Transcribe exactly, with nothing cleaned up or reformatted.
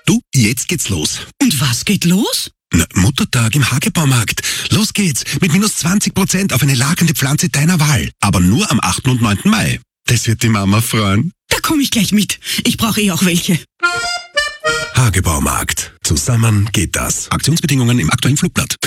Du, jetzt geht's los. Und was geht los? Na, Muttertag im Hagebaumarkt. Los geht's. Mit minus zwanzig Prozent auf eine lagernde Pflanze deiner Wahl. Aber nur am achten und neunten Mai. Das wird die Mama freuen. Da komme ich gleich mit. Ich brauche eh auch welche. Hagebaumarkt. Zusammen geht das. Aktionsbedingungen im aktuellen Flugblatt.